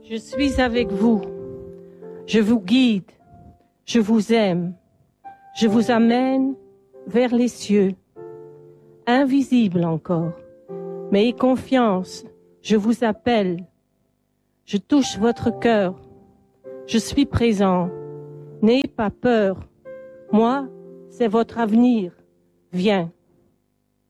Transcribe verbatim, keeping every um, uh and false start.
Je suis avec vous. Je vous guide. Je vous aime. Je vous amène vers les cieux. Invisible encore. Mais aie confiance. Je vous appelle. Je touche votre cœur. Je suis présent. N'ayez pas peur. Moi, c'est votre avenir. Viens.